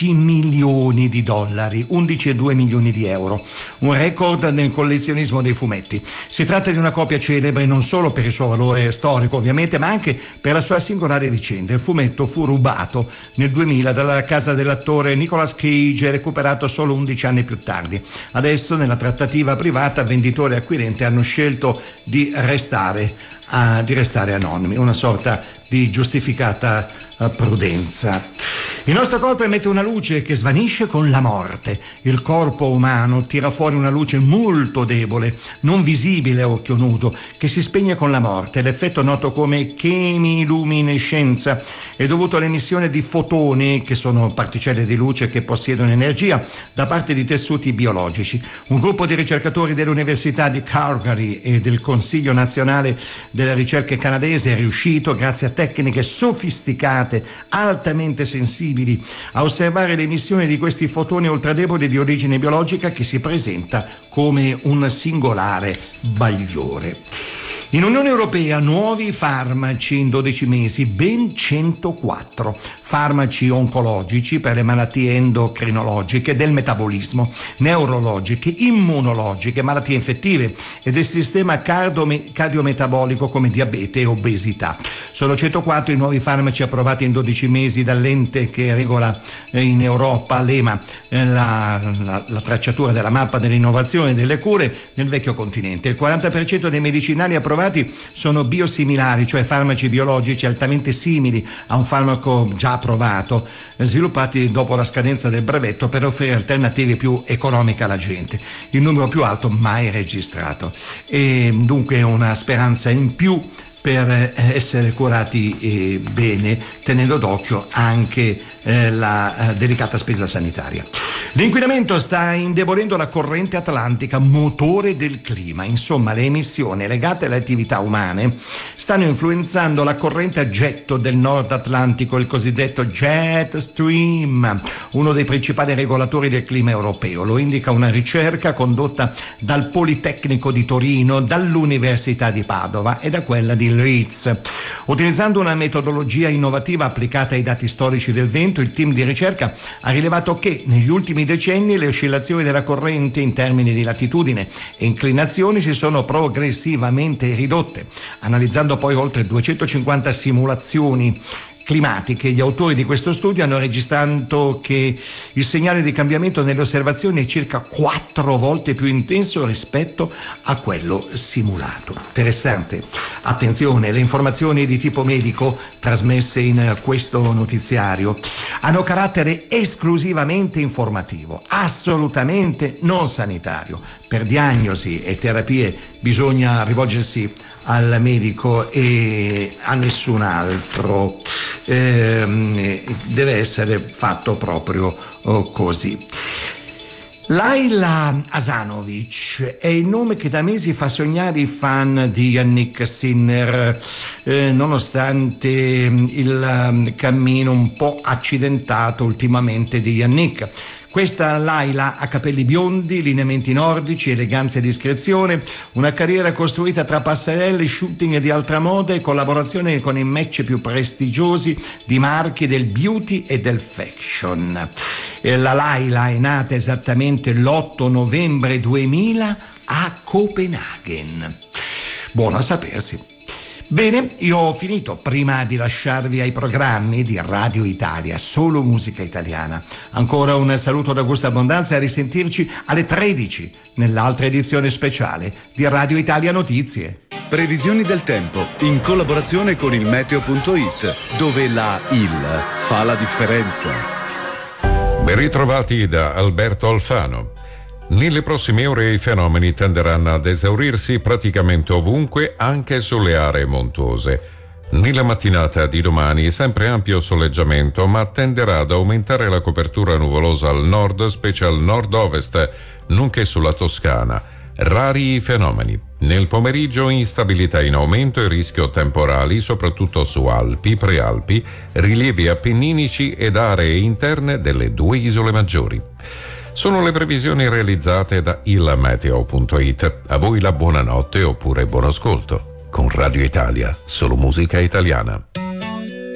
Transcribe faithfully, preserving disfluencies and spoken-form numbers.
undici milioni di dollari, undici virgola due milioni di euro, un record nel collezionismo dei fumetti. Si tratta di una copia celebre non solo per il suo valore storico ovviamente, ma anche per la sua singolare vicenda. Il fumetto fu rubato nel duemila dalla casa dell'attore Nicolas Cage e recuperato solo undici anni più tardi. Adesso, nella trattativa privata, venditore e acquirente hanno scelto di restare, uh, di restare anonimi, una sorta di giustificata uh, prudenza. Il nostro corpo emette una luce che svanisce con la morte. Il corpo umano tira fuori una luce molto debole, non visibile a occhio nudo, che si spegne con la morte. L'effetto noto come chemiluminescenza è dovuto all'emissione di fotoni, che sono particelle di luce che possiedono energia, da parte di tessuti biologici. Un gruppo di ricercatori dell'Università di Calgary e del Consiglio Nazionale delle Ricerche canadese è riuscito, grazie a tecniche sofisticate, altamente sensibili, a osservare l'emissione di questi fotoni ultradeboli di origine biologica che si presenta come un singolare bagliore. In Unione Europea nuovi farmaci in dodici mesi, ben centoquattro. Farmaci oncologici per le malattie endocrinologiche, del metabolismo, neurologiche, immunologiche, malattie infettive e del sistema cardio- cardiometabolico come diabete e obesità. Sono centoquattro i nuovi farmaci approvati in dodici mesi dall'ente che regola in Europa, l'E M A, la, la, la tracciatura della mappa dell'innovazione delle cure nel vecchio continente. Il quaranta per cento dei medicinali approvati sono biosimilari, cioè farmaci biologici altamente simili a un farmaco già approvato, sviluppati dopo la scadenza del brevetto per offrire alternative più economiche alla gente. Il numero più alto mai registrato, e dunque una speranza in più per essere curati eh, bene, tenendo d'occhio anche eh, la eh, delicata spesa sanitaria. L'inquinamento sta indebolendo la corrente atlantica, motore del clima. Insomma, le emissioni legate alle attività umane stanno influenzando la corrente a getto del Nord Atlantico, il cosiddetto jet stream, uno dei principali regolatori del clima europeo. Lo indica una ricerca condotta dal Politecnico di Torino, dall'Università di Padova e da quella di Leeds. Utilizzando una metodologia innovativa applicata ai dati storici del vento, il team di ricerca ha rilevato che negli ultimi decenni le oscillazioni della corrente in termini di latitudine e inclinazioni si sono progressivamente ridotte. Analizzando poi oltre duecentocinquanta simulazioni climatiche, gli autori di questo studio hanno registrato che il segnale di cambiamento nelle osservazioni è circa quattro volte più intenso rispetto a quello simulato. Interessante. Attenzione, le informazioni di tipo medico trasmesse in questo notiziario hanno carattere esclusivamente informativo, assolutamente non sanitario. Per diagnosi e terapie bisogna rivolgersi al medico e a nessun altro. Eh, deve essere fatto proprio oh, così. Laila Asanovic è il nome che da mesi fa sognare i fan di Jannik Sinner, eh, nonostante il um, cammino un po' accidentato ultimamente di Jannik. Questa Laila ha capelli biondi, lineamenti nordici, eleganza e discrezione, una carriera costruita tra passerelle, shooting di altra moda e collaborazione con i match più prestigiosi di marchi del beauty e del fashion. La Laila è nata esattamente l'otto novembre duemila a Copenaghen. Buono a sapersi. Bene, io ho finito. Prima di lasciarvi ai programmi di Radio Italia, solo musica italiana, ancora un saluto da Augusto Abbondanza e a risentirci alle tredici nell'altra edizione speciale di Radio Italia Notizie. Previsioni del tempo in collaborazione con il meteo punto it, dove la I L fa la differenza. Ben ritrovati da Alberto Alfano. Nelle prossime ore i fenomeni tenderanno ad esaurirsi praticamente ovunque, anche sulle aree montuose. Nella mattinata di domani sempre ampio soleggiamento, ma tenderà ad aumentare la copertura nuvolosa al nord, specie al nord-ovest, nonché sulla Toscana. Rari i fenomeni. Nel pomeriggio instabilità in aumento e rischio temporali, soprattutto su Alpi, Prealpi, rilievi appenninici ed aree interne delle due isole maggiori. Sono le previsioni realizzate da il meteo punto it. A voi la buonanotte oppure buon ascolto. Con Radio Italia, solo musica italiana.